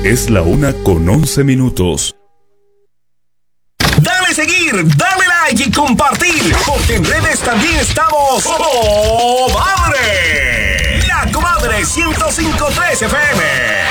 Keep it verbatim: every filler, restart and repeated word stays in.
Es la una con once minutos. Dale seguir, dale like y compartir, porque en redes también estamos. ¡Oh, madre! La Comadre ciento cinco punto tres F M.